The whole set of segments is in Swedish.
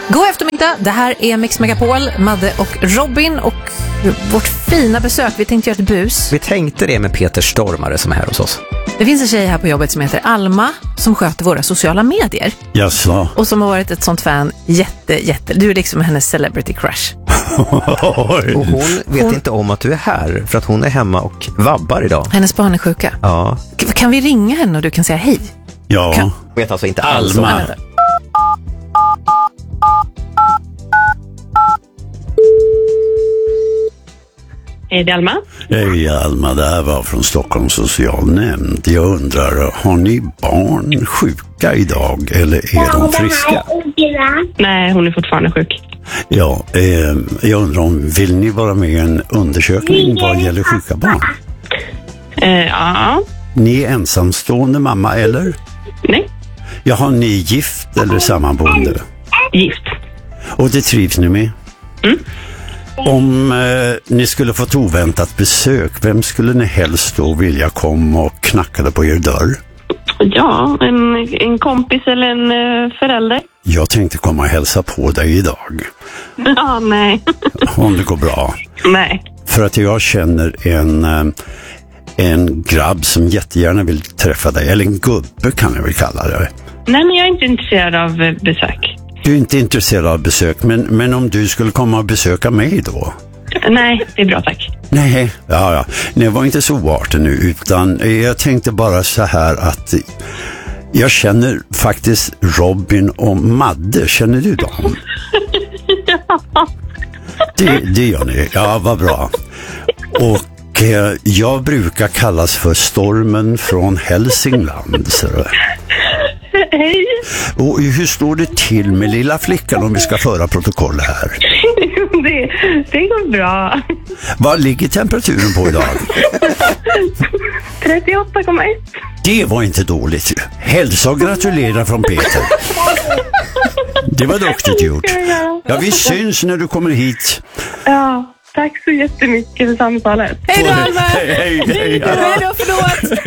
God eftermiddag, det här är Mix Megapol, Madde och Robin och vårt fina besök. Vi tänkte göra ett bus. Vi tänkte det med Peter Stormare som är här hos oss. Det finns en tjej här på jobbet som heter Alma som sköter våra sociala medier. Jaså? Och som har varit ett sånt fan jätte. Du är liksom hennes celebrity crush. Och hon vet inte om att du är här för att hon är hemma och vabbar idag. Hennes barn är sjuka. Ja. Kan vi ringa henne och du kan säga hej? Ja. Hon vet alltså inte alls om Alma. Hej, det är Alma. Hej Alma, det här var från Stockholms socialnämnd. Jag undrar, har ni barn sjuka idag eller är de friska? Nej, hon är fortfarande sjuk. Ja, jag undrar om vill ni vara med i en undersökning vad gäller sjuka barn? Ja. Ni är ensamstående mamma eller? Nej. Jaha, ni är gift eller sammanboende? Gift. Och det trivs ni med? Mm. Om ni skulle få ett oväntat besök, vem skulle ni helst då vilja komma och knackade på er dörr? Ja, en kompis eller en förälder. Jag tänkte komma och hälsa på dig idag. Ja, nej. Om det går bra. Nej. För att jag känner en grabb som jättegärna vill träffa dig. Eller en gubbe kan jag väl kalla det. Nej, men jag är inte intresserad av besök. Du är inte intresserad av besök, men om du skulle komma och besöka mig då? Nej, det är bra, tack. Nej, ja. Det var inte så oartigt nu, utan jag tänkte bara så här att jag känner faktiskt Robin och Madde. Känner du dem? Ja. Det gör ni. Ja, vad bra. Och jag brukar kallas för Stormen från Hälsingland. Så. Hej. Och hur står det till med lilla flickan om vi ska föra protokoll här? Det går bra. Vad ligger temperaturen på idag? 38,1. Det var inte dåligt. Hälsa och gratulera från Peter. Det var duktigt gjort. Ja, vi syns när du kommer hit. Ja, tack så jättemycket för samtalet. Hej då, Alma! Hej då, förlåt!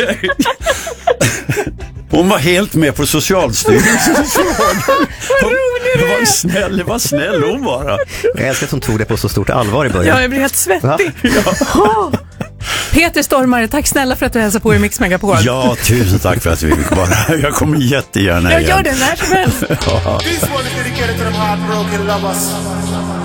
Hon var helt med på Socialstyrelsens fråga. Det var snäll hon bara. Jag älskar att hon tog det på så stort allvar i början. Ja, jag blir helt svettig. Ja. Peter Stormare, tack snälla för att du hälsar på i Mix Megapol. Ja, tusen tack för att vi fick vara här. Jag kommer jättegärna igen. Jag gör det när som helst. Ja. This one is dedicated to them heartbroken lovers.